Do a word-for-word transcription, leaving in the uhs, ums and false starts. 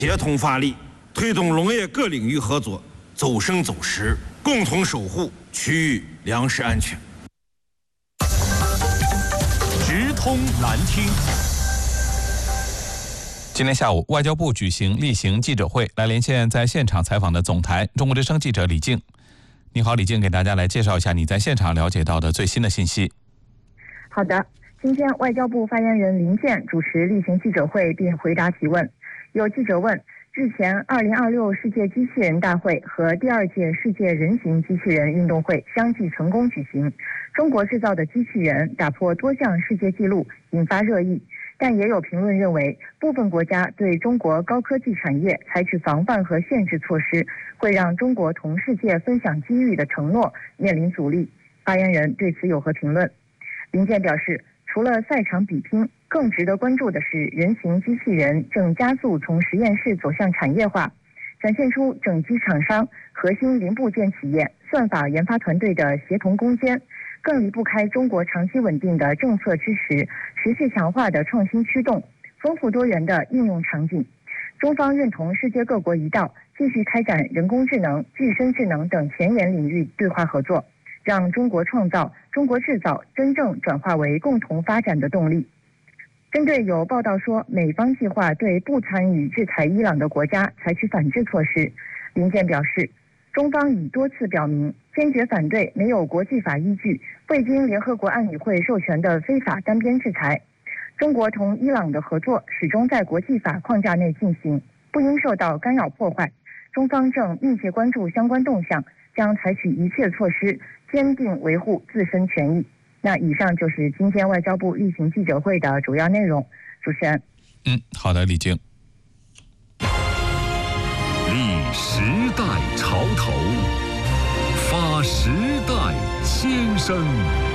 协同发力，推动农业各领域合作走深走实，共同守护区域粮食安全。 直通难听。 今天下午，外交部举行例行记者会，来连线在现场采访的总台中国之声记者李静。你好，李静，给大家来介绍一下你在现场了解到的最新的信息。 好的，今天外交部发言人林健主持例行记者会并回答提问。有记者问，日前二零二六世界机器人大会和第二届世界人形机器人运动会相继成功举行，中国制造的机器人打破多项世界纪录，引发热议。但也有评论认为，部分国家对中国高科技产业采取防范和限制措施，会让中国同世界分享机遇的承诺面临阻力。发言人对此有何评论？林健表示，除了赛场比拼，更值得关注的是人形机器人正加速从实验室走向产业化，展现出整机厂商、核心零部件企业、算法研发团队的协同攻坚，更离不开中国长期稳定的政策支持、持续强化的创新驱动、丰富多元的应用场景。中方认同世界各国一道，继续开展人工智能、具身智能等前沿领域对话合作，让中国创造、中国制造真正转化为共同发展的动力。针对有报道说美方计划对不参与制裁伊朗的国家采取反制措施，林健表示，中方已多次表明坚决反对没有国际法依据、未经联合国安理会授权的非法单边制裁。中国同伊朗的合作始终在国际法框架内进行，不应受到干扰破坏。中方正密切关注相关动向，将采取一切措施，坚定维护自身权益。那以上就是今天外交部例行记者会的主要内容。主持人， 嗯，好的，李静。 立时代潮头，发时代先声。